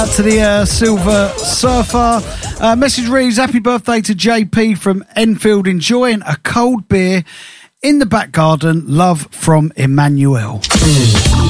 To the Silver Surfer. Message reads, happy birthday to JP from Enfield, enjoying a cold beer in the back garden. Love from Emmanuel.